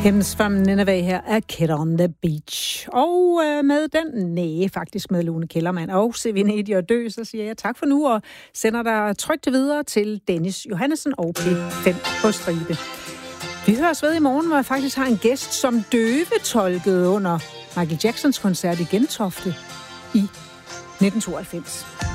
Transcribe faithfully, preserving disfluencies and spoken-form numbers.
Hymns from Nineveh her er Kid on the Beach. Og øh, med den, næ, faktisk med Lone Kellermann og Se Venedig og dø, så siger jeg tak for nu og sender dig trygt videre til Dennis Johannesen og P fem på stribe. Vi høres ved i morgen, hvor jeg faktisk har en gæst, som døvetolkede under Michael Jacksons koncert i Gentofte i nitten tooghalvfems.